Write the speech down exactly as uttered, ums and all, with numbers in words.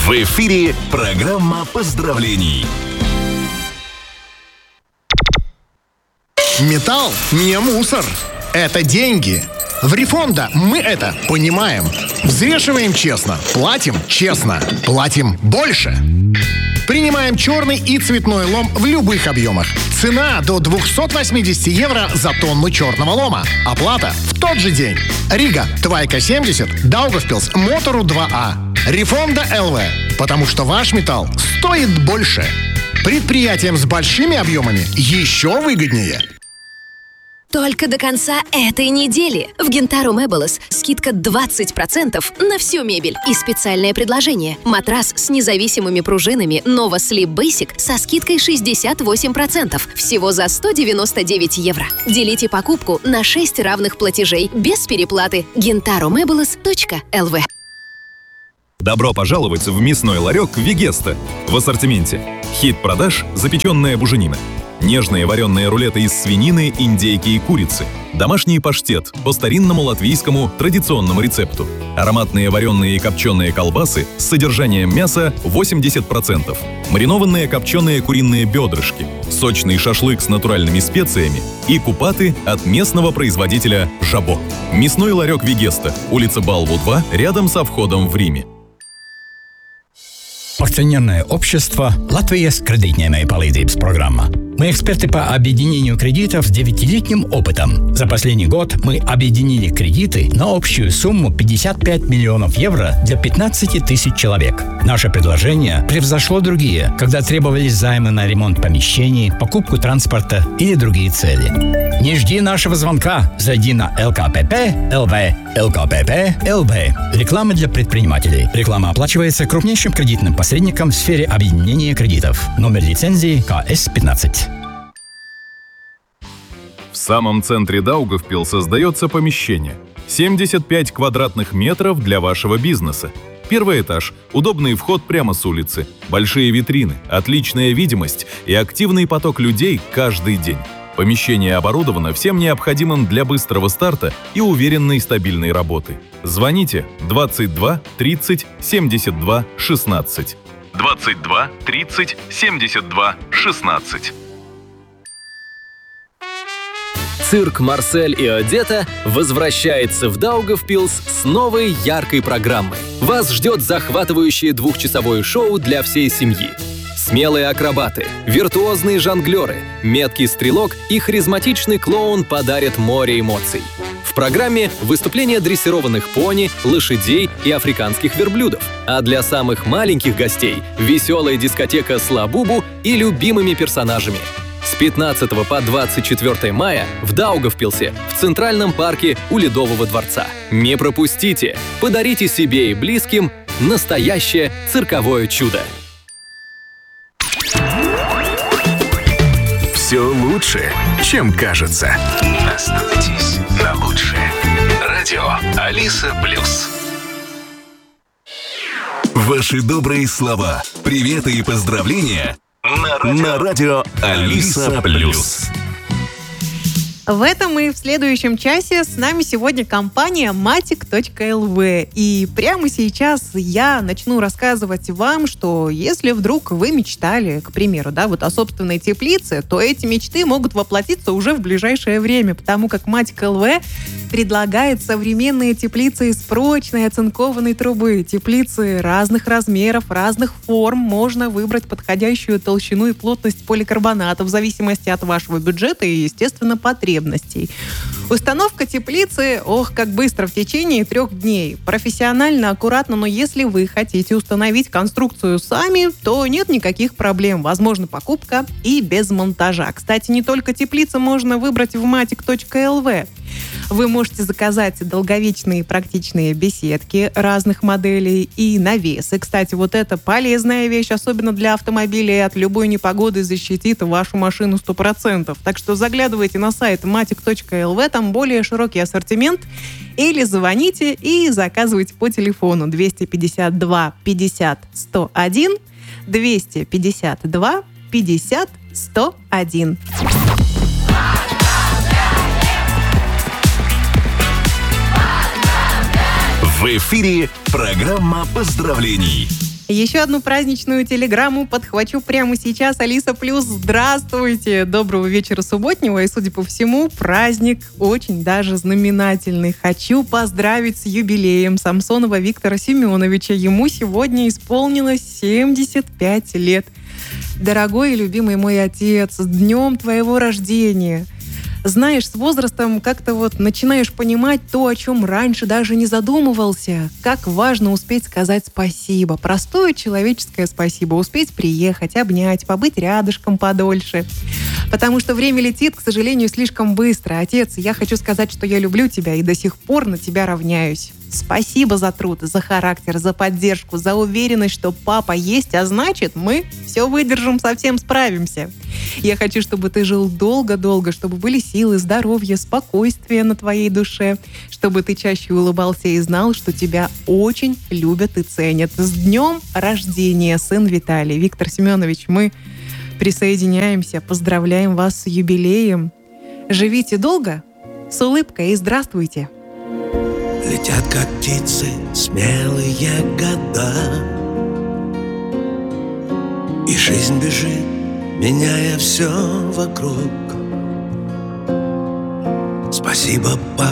В эфире программа поздравлений. Металл не мусор. Это деньги. В Рифонда мы это понимаем. Взвешиваем честно, платим честно, платим больше. Принимаем черный и цветной лом в любых объемах. Цена до двести восемьдесят евро за тонну черного лома. Оплата в тот же день. Рига, Твайка семьдесят, Даугавпилс, Мотору два А. Рифонда эл ви. Потому что ваш металл стоит больше. Предприятиям с большими объемами еще выгоднее. Только до конца этой недели в Гентаро Мэблес скидка двадцать процентов на всю мебель. И специальное предложение. Матрас с независимыми пружинами Nova Sleep Basic со скидкой шестьдесят восемь процентов. Всего за сто девяносто девять евро. Делите покупку на шесть равных платежей без переплаты. гентаро мэблес точка эл ви. Добро пожаловать в мясной ларек «Вегеста». В ассортименте хит продаж – запеченная буженина. Нежные вареные рулеты из свинины, индейки и курицы. Домашний паштет по старинному латвийскому традиционному рецепту. Ароматные вареные и копченые колбасы с содержанием мяса восемьдесят процентов. Маринованные копченые куриные бедрышки. Сочный шашлык с натуральными специями. И купаты от местного производителя «Жабо». Мясной ларек «Вегеста». Улица Балву, два, рядом со входом в Риме. Акционерное общество «Латвия с кредитной palīdzības программа». Мы эксперты по объединению кредитов с девятилетним опытом. За последний год мы объединили кредиты на общую сумму пятьдесят пять миллионов евро для пятнадцати тысяч человек. Наше предложение превзошло другие, когда требовались займы на ремонт помещений, покупку транспорта или другие цели. Не жди нашего звонка. Зайди на эл ка пэ пэ точка эл ви. эл ка пэ пэ точка эл ви. Реклама для предпринимателей. Реклама оплачивается крупнейшим кредитным посредником в сфере объединения кредитов. Номер лицензии ка эс пятнадцать. В самом центре Даугавпилса создается помещение. семьдесят пять квадратных метров для вашего бизнеса. Первый этаж, удобный вход прямо с улицы, большие витрины, отличная видимость и активный поток людей каждый день. Помещение оборудовано всем необходимым для быстрого старта и уверенной стабильной работы. Звоните двадцать два тридцать семьдесят два шестнадцать. двадцать два тридцать семьдесят два шестнадцать. Цирк «Марсель и Одетта» возвращается в Даугавпилс с новой яркой программой. Вас ждет захватывающее двухчасовое шоу для всей семьи. Смелые акробаты, виртуозные жонглеры, меткий стрелок и харизматичный клоун подарят море эмоций. В программе выступления дрессированных пони, лошадей и африканских верблюдов. А для самых маленьких гостей – веселая дискотека с лабубу и любимыми персонажами. С пятнадцатого по двадцать четвёртое мая в Даугавпилсе в Центральном парке у Ледового дворца. Не пропустите! Подарите себе и близким настоящее цирковое чудо! Все лучше, чем кажется. Остановитесь на лучшее. Радио Алиса Плюс. Ваши добрые слова, приветы и поздравления на радио, на радио Алиса Плюс. В этом и в следующем часе с нами сегодня компания матик точка эл ви. И прямо сейчас я начну рассказывать вам, что если вдруг вы мечтали, к примеру, да, вот о собственной теплице, то эти мечты могут воплотиться уже в ближайшее время, потому как матик точка эл ви предлагает современные теплицы из прочной оцинкованной трубы. Теплицы разных размеров, разных форм. Можно выбрать подходящую толщину и плотность поликарбоната в зависимости от вашего бюджета и, естественно, потребностей. Установка теплицы, ох, как быстро, в течение трех дней. Профессионально, аккуратно, но если вы хотите установить конструкцию сами, то нет никаких проблем. Возможна покупка и без монтажа. Кстати, не только теплицы можно выбрать в матик точка эл ви. Вы можете заказать долговечные практичные беседки разных моделей и навесы. Кстати, вот это полезная вещь, особенно для автомобилей. От любой непогоды защитит вашу машину сто процентов. Так что заглядывайте на сайт матик точка эл ви, там более широкий ассортимент. Или звоните и заказывайте по телефону двести пятьдесят два пятьдесят сто один, двести пятьдесят два пятьдесят сто один. В эфире программа поздравлений. Еще одну праздничную телеграмму подхвачу прямо сейчас. Алиса Плюс, здравствуйте! Доброго вечера субботнего. И, судя по всему, праздник очень даже знаменательный. Хочу поздравить с юбилеем Самсонова Виктора Семеновича. Ему сегодня исполнилось семьдесят пять лет. Дорогой и любимый мой отец, с днем твоего рождения! Знаешь, с возрастом как-то вот начинаешь понимать то, о чем раньше даже не задумывался. Как важно успеть сказать спасибо. Простое человеческое спасибо. Успеть приехать, обнять, побыть рядышком подольше. Потому что время летит, к сожалению, слишком быстро. Отец, я хочу сказать, что я люблю тебя и до сих пор на тебя равняюсь. Спасибо за труд, за характер, за поддержку, за уверенность, что папа есть, а значит, мы все выдержим, совсем справимся. Я хочу, чтобы ты жил долго-долго, чтобы были силы, здоровье, спокойствие на твоей душе, чтобы ты чаще улыбался и знал, что тебя очень любят и ценят. С днем рождения, сын Виталий. Виктор Семенович, мы присоединяемся, поздравляем вас с юбилеем. Живите долго, с улыбкой и здравствуйте. Летят, как птицы, смелые года, и жизнь бежит, меняя все вокруг. Спасибо, папа,